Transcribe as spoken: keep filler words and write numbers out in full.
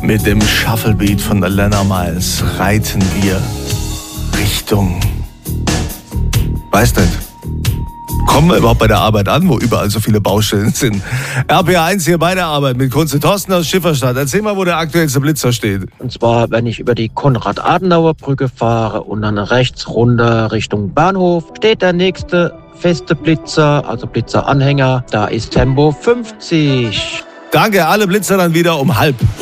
Mit dem Shufflebeat von Alana Miles reiten wir Richtung... Weiß nicht. Kommen wir überhaupt bei der Arbeit an, wo überall so viele Baustellen sind? R P R eins hier bei der Arbeit mit Kunze Thorsten aus Schifferstadt. Erzähl mal, wo der aktuellste Blitzer steht. Und zwar, wenn ich über die Konrad-Adenauer-Brücke fahre und dann rechts runter Richtung Bahnhof, steht der nächste feste Blitzer, also Blitzeranhänger. Da ist Tempo fünfzig. Danke, alle Blitzer dann wieder um halb.